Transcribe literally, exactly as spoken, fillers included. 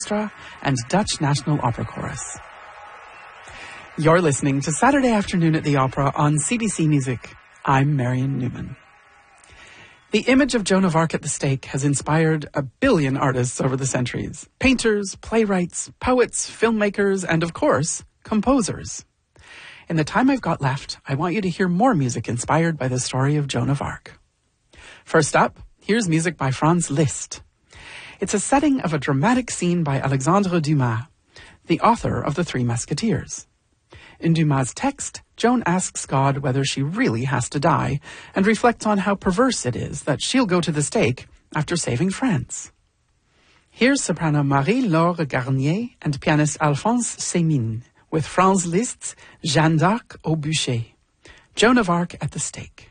Orchestra and Dutch National Opera Chorus. You're listening to Saturday Afternoon at the Opera on C B C Music. I'm Marion Newman. The image of Joan of Arc at the stake has inspired a billion artists over the centuries. Painters, playwrights, poets, filmmakers, and of course, composers. In the time I've got left, I want you to hear more music inspired by the story of Joan of Arc. First up, here's music by Franz Liszt. It's a setting of a dramatic scene by Alexandre Dumas, the author of The Three Musketeers. In Dumas' text, Joan asks God whether she really has to die and reflects on how perverse it is that she'll go to the stake after saving France. Here's soprano Marie-Laure Garnier and pianist Alphonse Sémine with Franz Liszt's Jeanne d'Arc au bûcher, Joan of Arc at the stake.